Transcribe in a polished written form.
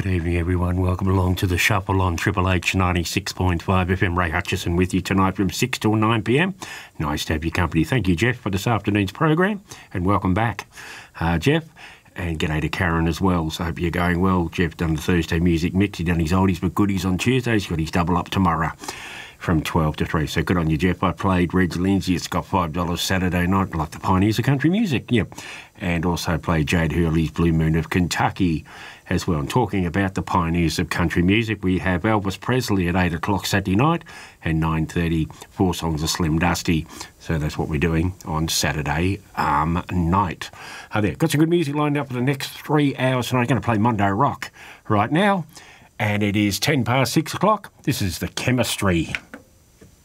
Good evening, everyone. Welcome along to the Shuffle on Triple H 96.5 FM. Ray Hutchison with you tonight from 6 till 9 p.m. Nice to have your company. Thank you, Jeff, for this afternoon's program, and welcome back, Jeff. And g'day to Karen as well. So hope you're going well. Jeff done the Thursday music mix. He done his oldies but goodies on Tuesdays. He's got his double up tomorrow from 12 to 3. So good on you, Jeff. I played Reg Lindsay. It's got $5 Saturday night, like the Pioneers of Country Music. Yep. And also played Jade Hurley's Blue Moon of Kentucky as well. And talking about the Pioneers of Country Music, we have Elvis Presley at 8 o'clock Saturday night and 9:30, 4 songs of Slim Dusty. So that's what we're doing on Saturday night. There, got some good music lined up for the next 3 hours tonight. I'm going to play Mondo Rock right now. And it is 10 past 6 o'clock. This is The Chemistry.